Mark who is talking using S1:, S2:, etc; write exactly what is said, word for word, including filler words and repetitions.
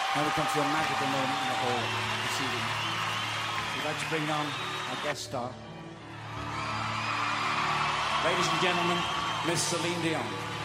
S1: Now we come to a magical moment in the whole proceeding. We'd like to bring on our guest star. Ladies and gentlemen, Miss Celine Dion.